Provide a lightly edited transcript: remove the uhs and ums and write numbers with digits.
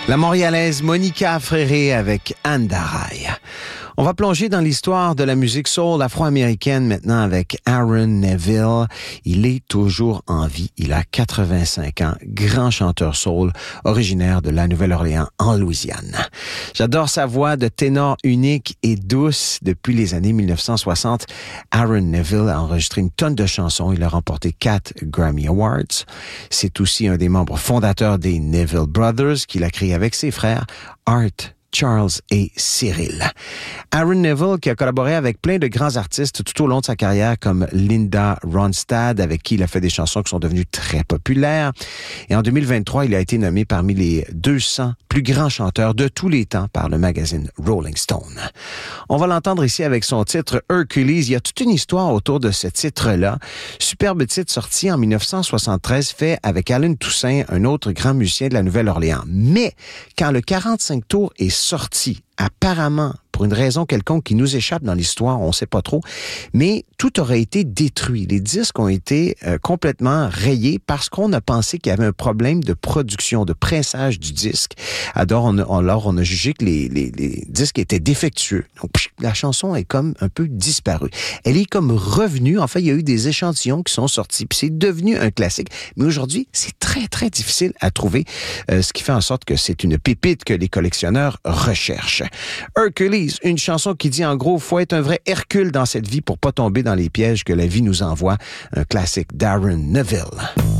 La Montréalaise Monica Fréré avec Andarai. On va plonger dans l'histoire de la musique soul afro-américaine maintenant avec Aaron Neville. Il est toujours en vie. Il a 85 ans. Grand chanteur soul, originaire de la Nouvelle-Orléans en Louisiane. J'adore sa voix de ténor unique et douce. Depuis les années 1960, Aaron Neville a enregistré une tonne de chansons. Il a remporté 4 Grammy Awards. C'est aussi un des membres fondateurs des Neville Brothers qu'il a créé avec ses frères Art, Charles et Cyril. Aaron Neville, qui a collaboré avec plein de grands artistes tout au long de sa carrière, comme Linda Ronstadt, avec qui il a fait des chansons qui sont devenues très populaires. Et en 2023, il a été nommé parmi les 200 plus grands chanteurs de tous les temps par le magazine Rolling Stone. On va l'entendre ici avec son titre Hercules. Il y a toute une histoire autour de ce titre-là. Superbe titre sorti en 1973, fait avec Allen Toussaint, un autre grand musicien de la Nouvelle-Orléans. Mais quand le 45 tours est sorti, apparemment, pour une raison quelconque qui nous échappe dans l'histoire, on ne sait pas trop, mais tout aurait été détruit. Les disques ont été complètement rayés parce qu'on a pensé qu'il y avait un problème de production, de pressage du disque. Alors, on a jugé que les disques étaient défectueux. Donc, la chanson est comme un peu disparue. Elle est comme revenue. En fait, il y a eu des échantillons qui sont sortis, puis c'est devenu un classique. Mais aujourd'hui, c'est très, très difficile à trouver, ce qui fait en sorte que c'est une pépite que les collectionneurs recherchent. Hercules, une chanson qui dit en gros, faut être un vrai Hercule dans cette vie pour pas tomber dans les pièges que la vie nous envoie. Un classique d'Aaron Neville.